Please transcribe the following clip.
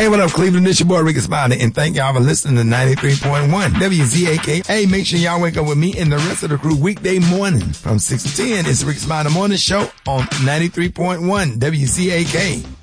Hey, what up, Cleveland? It's your boy, Ricky Smiley, and thank y'all for listening to 93.1 WZAK. Hey, make sure y'all wake up with me and the rest of the crew weekday morning from 6 to 10. It's the Ricky Smiley Morning Show on 93.1 WZAK.